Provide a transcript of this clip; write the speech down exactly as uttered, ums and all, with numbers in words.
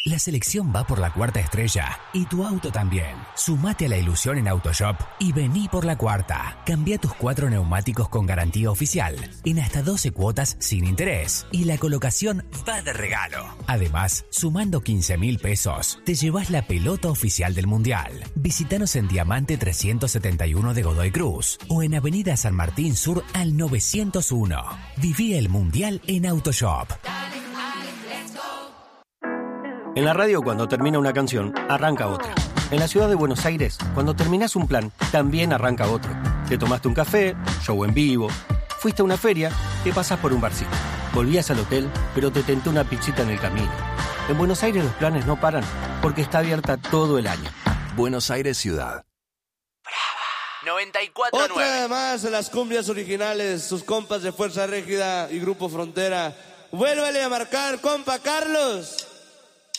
La selección va por la cuarta estrella y tu auto también. Sumate a la ilusión en Autoshop y vení por la cuarta. Cambia tus cuatro neumáticos con garantía oficial en hasta doce cuotas sin interés y la colocación va de regalo. Además, sumando quince mil pesos, te llevas la pelota oficial del Mundial. Visítanos en Diamante trescientos setenta y uno de Godoy Cruz o en Avenida San Martín Sur al novecientos uno. Viví el Mundial en Autoshop. En la radio, cuando termina una canción, arranca otra. En la ciudad de Buenos Aires, cuando terminás un plan, también arranca otro. Te tomaste un café, show en vivo, fuiste a una feria, te pasás por un barcito. Volvías al hotel, pero te tentó una pizzita en el camino. En Buenos Aires los planes no paran, porque está abierta todo el año. Buenos Aires Ciudad. Brava. noventa y cuatro punto nueve. Otra más de las cumbias originales, sus compas de Fuerza Régida y Grupo Frontera. Vuélvale a marcar, compa Carlos.